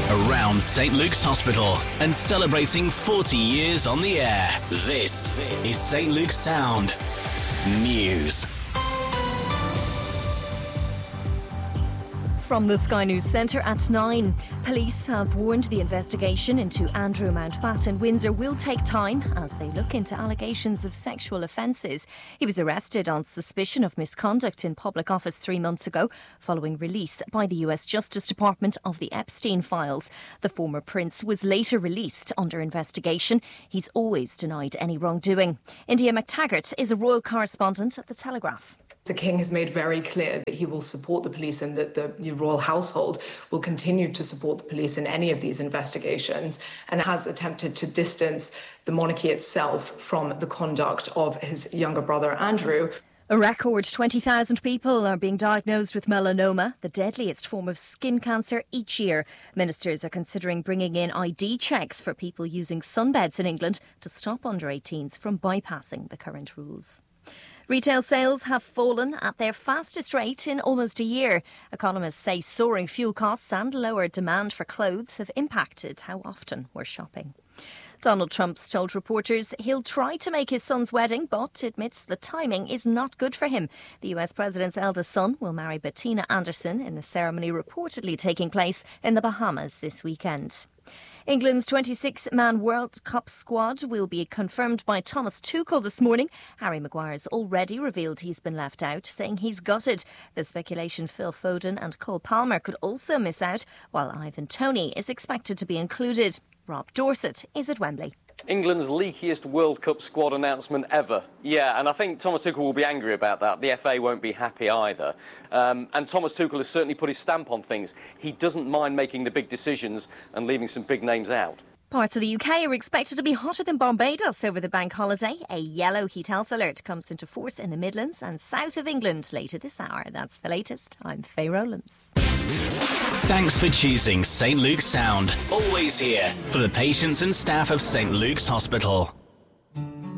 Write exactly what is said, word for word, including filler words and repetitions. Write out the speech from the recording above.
around Saint Luke's Hospital and celebrating forty years on the air. This is Saint Luke's Sound News. From the Sky News Centre at nine. Police have warned the investigation into Andrew Mountbatten in Windsor will take time as they look into allegations of sexual offences. He was arrested on suspicion of misconduct in public office three months ago, following release by the U S Justice Department of the Epstein files. The former prince was later released under investigation. He's always denied any wrongdoing. India McTaggart is a royal correspondent at The Telegraph. The King has made very clear that he will support the police and that the royal household will continue to support the police in any of these investigations, and has attempted to distance the monarchy itself from the conduct of his younger brother Andrew. A record twenty thousand people are being diagnosed with melanoma, the deadliest form of skin cancer, each year. Ministers are considering bringing in I D checks for people using sunbeds in England to stop under eighteens from bypassing the current rules. Retail sales have fallen at their fastest rate in almost a year. Economists say soaring fuel costs and lower demand for clothes have impacted how often we're shopping. Donald Trump's told reporters he'll try to make his son's wedding, but admits the timing is not good for him. The U S president's eldest son will marry Bettina Anderson in a ceremony reportedly taking place in the Bahamas this weekend. England's twenty-six man World Cup squad will be confirmed by Thomas Tuchel this morning. Harry Maguire's already revealed he's been left out, saying he's gutted. There's speculation Phil Foden and Cole Palmer could also miss out, while Ivan Toney is expected to be included. Rob Dorset is at Wembley. England's leakiest World Cup squad announcement ever. Yeah, and I think Thomas Tuchel will be angry about that. The F A won't be happy either. Um, and Thomas Tuchel has certainly put his stamp on things. He doesn't mind making the big decisions and leaving some big names out. Parts of the U K are expected to be hotter than Barbados over the bank holiday. A yellow heat health alert comes into force in the Midlands and south of England later this hour. That's the latest. I'm Faye Rowlands. Thanks for choosing Saint Luke's Sound. Always here for the patients and staff of Saint Luke's Hospital.